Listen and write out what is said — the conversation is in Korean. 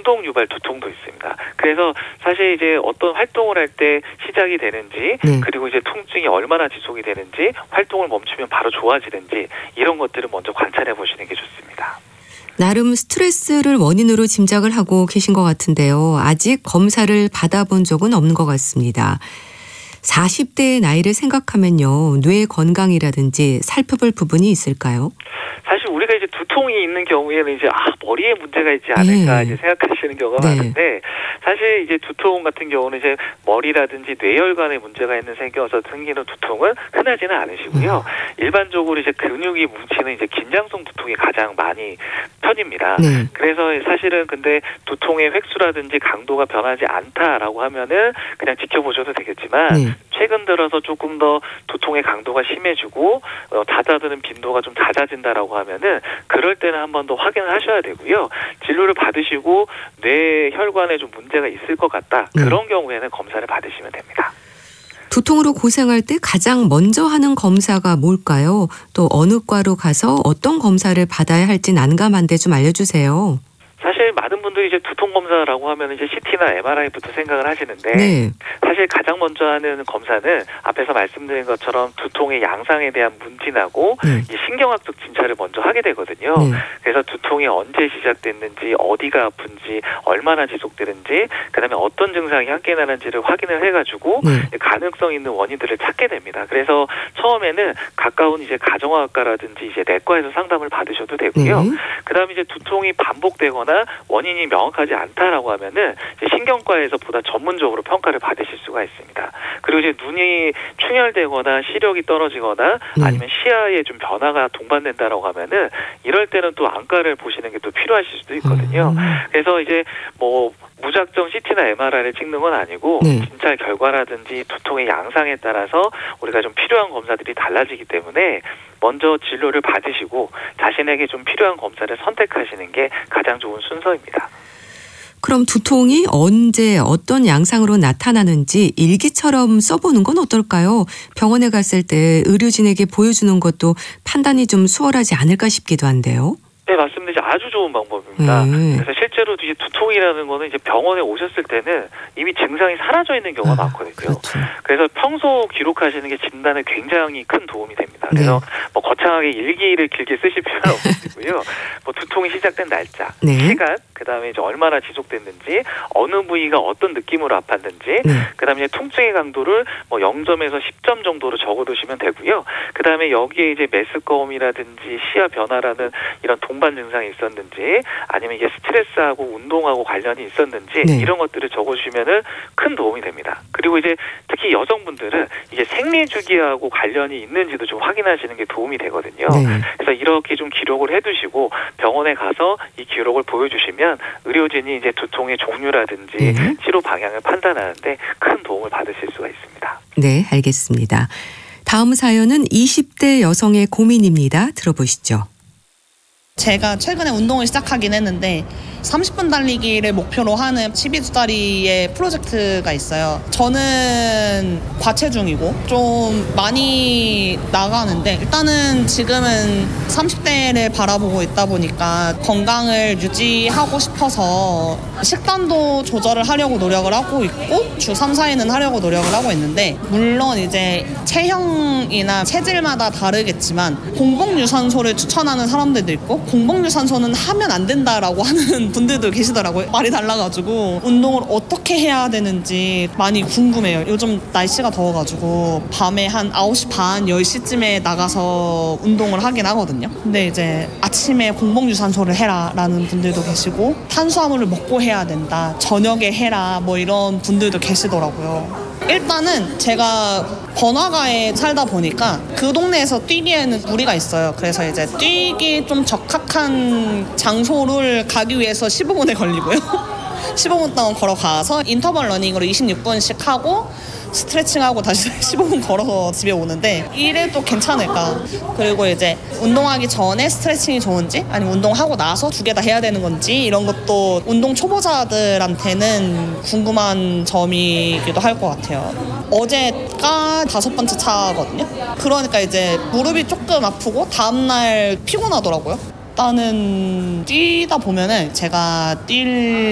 운동 유발 두통도 있습니다. 그래서 사실 이제 어떤 활동을 할 때 시작이 되는지 그리고 이제 통증이 얼마나 지속이 되는지 활동을 멈추면 바로 좋아지는지 이런 것들을 먼저 관찰해 보시는 게 좋습니다. 나름 스트레스를 원인으로 짐작을 하고 계신 것 같은데요. 아직 검사를 받아본 적은 없는 것 같습니다. 40대의 나이를 생각하면요. 뇌 건강이라든지 살펴볼 부분이 있을까요? 사실 우리가 이제 두통이 있는 경우에는 이제 머리에 문제가 있지 않을까 이제 생각하시는 경우가 많은데 사실 이제 두통 같은 경우는 이제 머리라든지 뇌혈관에 문제가 생겨서 생기는 두통은 흔하지는 않으시고요. 일반적으로 이제 근육이 뭉치는 이제 긴장성 두통이 가장 많이 편입니다. 그래서 사실은 근데 두통의 획수라든지 강도가 변하지 않다라고 하면은 그냥 지켜보셔도 되겠지만 최근 들어서 조금 더 두통의 강도가 심해지고 잦아드는 빈도가 좀 잦아진다라고 하면은 그럴 때는 한 번 더 확인을 하셔야 되고요. 진료를 받으시고 뇌 혈관에 좀 문제가 있을 것 같다. 그런 경우에는 검사를 받으시면 됩니다. 두통으로 고생할 때 가장 먼저 하는 검사가 뭘까요? 또 어느 과로 가서 어떤 검사를 받아야 할지 난감한데 좀 알려주세요. 사실 많은 분들이 이제 두통 검사라고 하면 이제 CT나 MRI부터 생각을 하시는데 사실 가장 먼저 하는 검사는 앞에서 말씀드린 것처럼 두통의 양상에 대한 문진하고 이 신경학적 진찰을 먼저 하게 되거든요. 그래서 두통이 언제 시작됐는지, 어디가 아픈지, 얼마나 지속되는지, 그다음에 어떤 증상이 함께 나는지를 확인을 해가지고 가능성 있는 원인들을 찾게 됩니다. 그래서 처음에는 가까운 이제 가정의학과라든지 이제 내과에서 상담을 받으셔도 되고요. 그다음에 이제 두통이 반복되거나 원인이 명확하지 않다라고 하면은 이제 신경과에서 보다 전문적으로 평가를 받으실 수가 있습니다. 그리고 이제 눈이 충혈되거나 시력이 떨어지거나 아니면 시야에 좀 변화가 동반된다라고 하면은 이럴 때는 또 안과를 보시는 게 또 필요하실 수도 있거든요. 그래서 이제 뭐 무작정 CT나 MRI를 찍는 건 아니고 진찰 결과라든지 두통의 양상에 따라서 우리가 좀 필요한 검사들이 달라지기 때문에 먼저 진료를 받으시고 자신에게 좀 필요한 검사를 선택하시는 게 가장 좋은 순서입니다. 그럼 두통이 언제 어떤 양상으로 나타나는지 일기처럼 써보는 건 어떨까요? 병원에 갔을 때 의료진에게 보여주는 것도 판단이 좀 수월하지 않을까 싶기도 한데요. 네, 맞습니다. 이제 아주 좋은 방법입니다. 그래서 실제로 이제 두통이라는 거는 이제 병원에 오셨을 때는 이미 증상이 사라져 있는 경우가 많거든요. 그렇죠. 그래서 평소 기록하시는 게 진단에 굉장히 큰 도움이 됩니다. 그래서 뭐 거창하게 일기를 길게 쓰실 필요는 없으시고요. 뭐 두통이 시작된 날짜, 시간, 그다음에 이제 얼마나 지속됐는지, 어느 부위가 어떤 느낌으로 아팠는지, 그다음에 이제 통증의 강도를 뭐 0점에서 10점 정도로 적어두시면 되고요. 그다음에 여기에 이제 메스꺼움이라든지 시야 변화라는 이런 동반 증상이 있었는지, 아니면 이게 스트레스하고 운동하고 관련이 있었는지 이런 것들을 적어주시면은 큰 도움이 됩니다. 그리고 이제 특히 여성분들은 이게 생리 주기하고 관련이 있는지도 좀 확인하시는 게 도움이 되거든요. 그래서 이렇게 좀 기록을 해두시고 병원에 가서 이 기록을 보여주시면 의료진이 이제 두통의 종류라든지 치료 방향을 판단하는데 큰 도움을 받으실 수가 있습니다. 네, 알겠습니다. 다음 사연은 20대 여성의 고민입니다. 들어보시죠. 제가 최근에 운동을 시작하긴 했는데 30분 달리기를 목표로 하는 12주짜리의 프로젝트가 있어요. 저는 과체중이고 좀 많이 나가는데 일단은 지금은 30대를 바라보고 있다 보니까 건강을 유지하고 싶어서 식단도 조절을 하려고 노력을 하고 있고 주 3, 4일은 하려고 노력을 하고 있는데 물론 이제 체형이나 체질마다 다르겠지만 공복유산소를 추천하는 사람들도 있고 공복유산소는 하면 안 된다라고 하는 분들도 계시더라고요. 말이 달라가지고 운동을 어떻게 해야 되는지 많이 궁금해요. 요즘 날씨가 더워가지고 밤에 한 9시 반, 10시쯤에 나가서 운동을 하긴 하거든요. 근데 이제 아침에 공복유산소를 해라 라는 분들도 계시고 탄수화물을 먹고 해야 된다, 저녁에 해라 뭐 이런 분들도 계시더라고요. 일단은 제가 번화가에 살다 보니까 그 동네에서 뛰기에는 무리가 있어요. 그래서 이제 뛰기 좀 적합한 장소를 가기 위해서 15분에 걸리고요. 15분 동안 걸어가서 인터벌 러닝으로 26분씩 하고 스트레칭하고 다시 15분 걸어서 집에 오는데 이래도 괜찮을까? 그리고 이제 운동하기 전에 스트레칭이 좋은지 아니면 운동하고 나서 두 개 다 해야 되는 건지 이런 것도 운동 초보자들한테는 궁금한 점이기도 할 것 같아요. 어제가 5번째 차거든요. 그러니까 이제 무릎이 조금 아프고 다음날 피곤하더라고요. 일단은 뛰다 보면은 제가 뛸